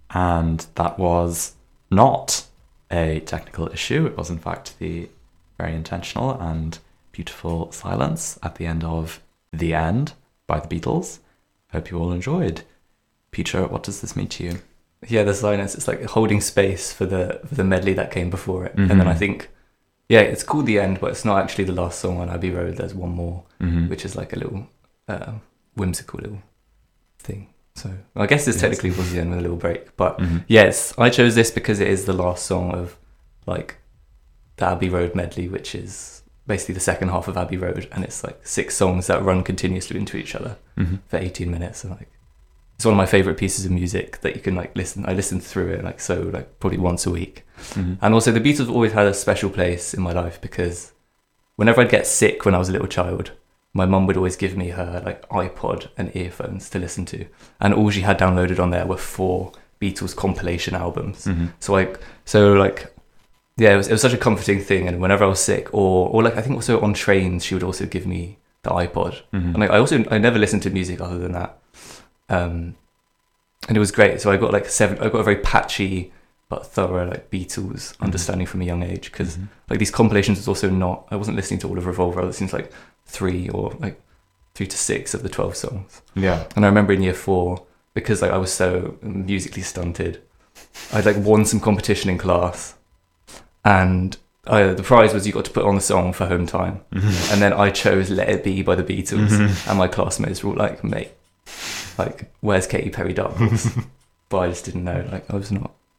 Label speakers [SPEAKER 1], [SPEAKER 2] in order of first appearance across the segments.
[SPEAKER 1] And that was not a technical issue. It was, in fact, the very intentional and beautiful silence at the end of The End by the Beatles. Hope you all enjoyed. Peter, what does this mean to you?
[SPEAKER 2] Yeah, the silence, it's like holding space for the medley that came before it. And then I think, yeah, it's called The End, but it's not actually the last song on Abbey Road. There's one more, which is like a little whimsical little thing. So I guess this technically was the end with a little break. But yes, I chose this because it is the last song of like the Abbey Road medley, which is basically the second half of Abbey Road. And it's like 6 songs that run continuously into each other for 18 minutes. And like, it's one of my favorite pieces of music that you can like listen. I listen through it like probably once a week. And also the Beatles have always had a special place in my life because whenever I'd get sick when I was a little child, my mum would always give me her like iPod and earphones to listen to, and all she had downloaded on there were 4 Beatles compilation albums. So yeah, it was such a comforting thing. And whenever I was sick, or like I think also on trains, she would also give me the iPod. And like, I never listened to music other than that. And it was great. So I got I got a very patchy but thorough like Beatles understanding from a young age, because like these compilations was also not, I wasn't listening to all of Revolver. I was listening to like 3 to 6 of the 12 songs. Yeah. And I remember in year 4, because like I was so musically stunted, I'd like won some competition in class, and the prize was you got to put on the song for home time. And then I chose Let It Be by the Beatles, and my classmates were all like, mate, like, where's Katy Perry Dark Horse? But I just didn't know. Like, I was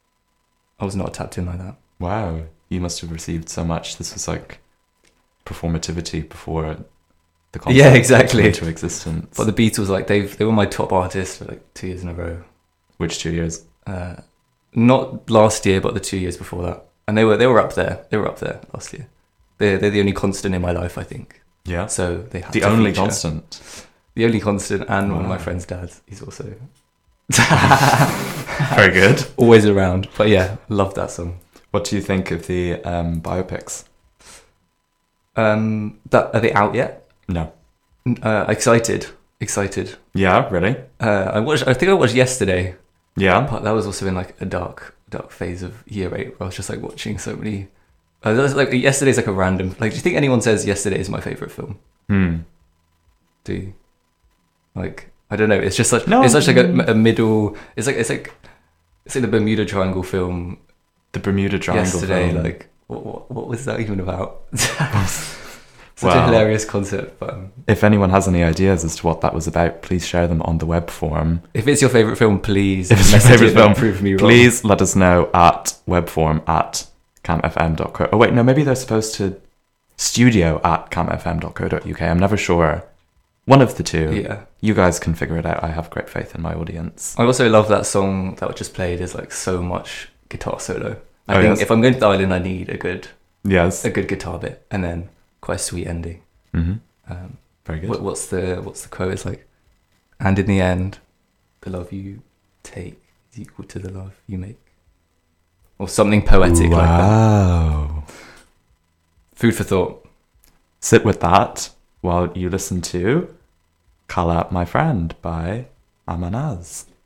[SPEAKER 2] not tapped in like that.
[SPEAKER 1] Wow, you must have received so much. This was like performativity before the concert came into existence.
[SPEAKER 2] But the Beatles, like, they were my top artists for like 2 years in a row.
[SPEAKER 1] Which 2 years?
[SPEAKER 2] Not last year, but the 2 years before that. And they were up there. They were up there last year. They're the only constant in my life, I think.
[SPEAKER 1] Yeah.
[SPEAKER 2] So they have
[SPEAKER 1] the only constant.
[SPEAKER 2] The only constant, and one of my friend's dads. He's also
[SPEAKER 1] very good.
[SPEAKER 2] Always around. But yeah, love that song.
[SPEAKER 1] What do you think of the biopics?
[SPEAKER 2] Are they out yet?
[SPEAKER 1] No.
[SPEAKER 2] Excited.
[SPEAKER 1] Yeah, really?
[SPEAKER 2] I think I watched yesterday.
[SPEAKER 1] Yeah.
[SPEAKER 2] But that was also in like a dark phase of year 8 where I was just like watching so many. Like yesterday's like a random. Like, do you think anyone says yesterday is my favorite film? Do you? Like, I don't know. It's just such. No, it's such like a middle. It's like the Bermuda Triangle film.
[SPEAKER 1] The Bermuda Triangle
[SPEAKER 2] yesterday,
[SPEAKER 1] film.
[SPEAKER 2] like what was that even about? Such a hilarious concept. But
[SPEAKER 1] if anyone has any ideas as to what that was about, please share them on the web form.
[SPEAKER 2] If it's your favorite film, please.
[SPEAKER 1] If it's your favorite film,
[SPEAKER 2] prove me wrong.
[SPEAKER 1] Please let us know at webform@camfm.co. Oh wait, no, maybe they're supposed to studio@camfm.co.uk. I'm never sure. One of the two.
[SPEAKER 2] Yeah.
[SPEAKER 1] You guys can figure it out. I have great faith in my audience.
[SPEAKER 2] I also love that song that was just played. There's like so much guitar solo. I think if I'm going to the island, I need a good guitar bit, and then quite a sweet ending.
[SPEAKER 1] Very good.
[SPEAKER 2] What's the quote? It's like, and in the end, the love you take is equal to the love you make, or something poetic like that.
[SPEAKER 1] Wow.
[SPEAKER 2] Food for thought.
[SPEAKER 1] Sit with that while you listen to Call Out My Friend by Amanaz.